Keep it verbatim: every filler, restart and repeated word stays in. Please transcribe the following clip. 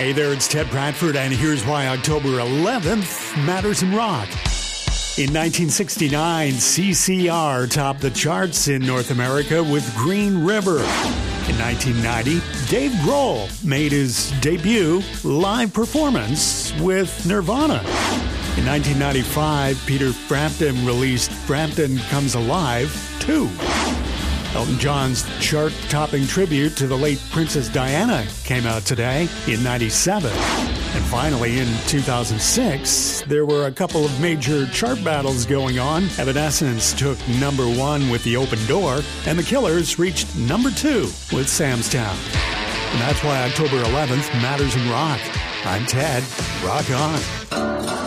Hey there, it's Ted Bradford, and here's why October eleventh matters in rock. In nineteen sixty-nine, C C R topped the charts in North America with Green River. In nineteen ninety, Dave Grohl made his debut live performance with Nirvana. In nineteen ninety-five, Peter Frampton released Frampton Comes Alive two. Elton John's chart-topping tribute to the late Princess Diana came out today in ninety-seven. And finally, in two thousand six, there were a couple of major chart battles going on. Evanescence took number one with The Open Door, and The Killers reached number two with Sam's Town. And that's why October eleventh matters in rock. I'm Ted. Rock on.